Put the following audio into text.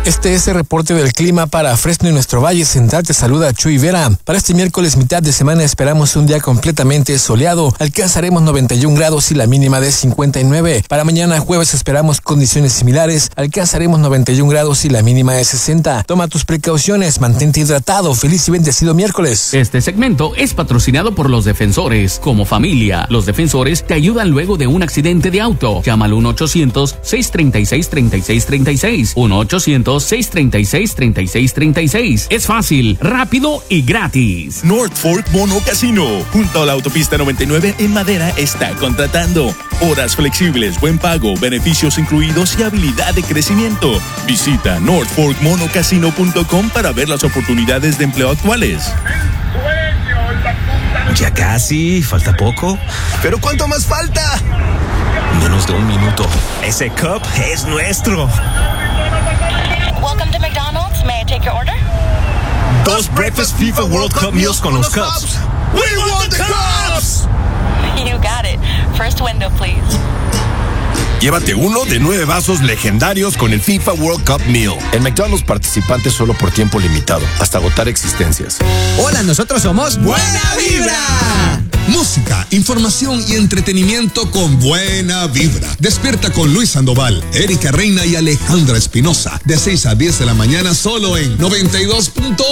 Este es el reporte del clima para Fresno y nuestro Valle Central. Te saluda Chuy Vera. Para este miércoles, mitad de semana, esperamos un día completamente soleado. Alcanzaremos 91 grados y la mínima de 59. Para mañana jueves esperamos condiciones similares. Alcanzaremos 91 grados y la mínima de 60. Toma tus precauciones, mantente hidratado. Feliz y bendecido miércoles. Este segmento es patrocinado por Los Defensores. Como familia, Los Defensores te ayudan luego de un accidente de auto. Llama al 1-800-636-3636. 1-800-636-3636. Es fácil, rápido y gratis. North Fork Mono Casino, junto a la autopista 99 en Madera, está contratando. Horas flexibles, buen pago, beneficios incluidos y habilidad de crecimiento. Visita northforkmonocasino.com para ver las oportunidades de empleo actuales. Ya casi, falta poco. ¿Pero cuánto más falta? Menos de un minuto. Ese cup es nuestro. Welcome to McDonald's. May I take your order? Dos Breakfast FIFA World Cup meals con los Cubs. We want the Cubs! You got it. First window, please. Llévate uno de 9 vasos legendarios con el FIFA World Cup Meal. En McDonald's, participantes solo por tiempo limitado, hasta agotar existencias. Hola, nosotros somos Buena Vibra. Música, información y entretenimiento con Buena Vibra. Despierta con Luis Sandoval, Erika Reina y Alejandra Espinosa. De 6 a 10 de la mañana solo en 92.1.